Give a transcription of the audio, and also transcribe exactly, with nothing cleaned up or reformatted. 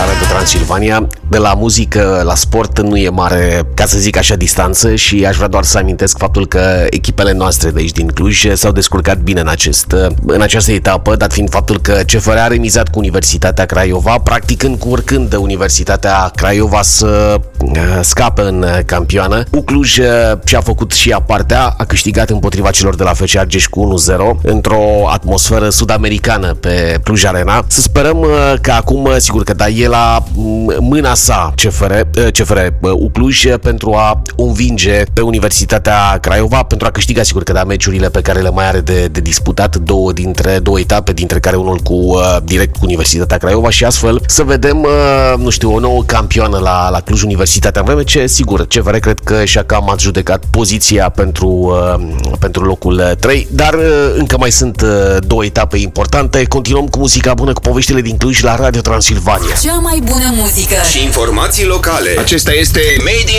la Radio Transilvania. De la muzică la sport nu e mare, ca să zic așa, distanță și aș vrea doar să amintesc faptul că echipele noastre de aici din Cluj s-au descurcat bine în, acest, în această etapă, dat fiind faptul că C F R a remizat cu Universitatea Craiova, practic încurcând Universitatea Craiova să scape în campioană. U Cluj și-a făcut și ea partea, a câștigat împotriva celor de la F C Argeș cu unu zero într-o atmosferă sud-americană pe Cluj Arena. Să sperăm că acum, sigur că da, e la mâna sa C F R, C F R U Cluj pentru a învinge pe Universitatea Craiova, pentru a câștiga, sigur că da, meciurile pe care le mai are de, de disputat, două dintre două etape, dintre care unul cu uh, direct cu Universitatea Craiova și astfel să vedem, uh, nu știu, o nouă campioană la, la Cluj Universitatea, în vreme ce, sigur, C F R cred că și-a cam adjudecat poziția pentru, uh, pentru locul trei, dar uh, încă mai sunt uh, două etape importante. Continuăm cu muzica bună, cu poveștile din Cluj la Radio Transilvania. Cea mai bună muzică și informații locale. Acesta este Made